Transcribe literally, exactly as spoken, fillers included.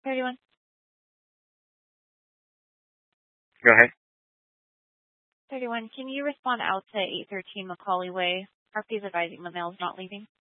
thirty-one. Go ahead. thirty-one. Can you respond out to eight thirteen Macaulay Way? Our please advising the mail is not leaving.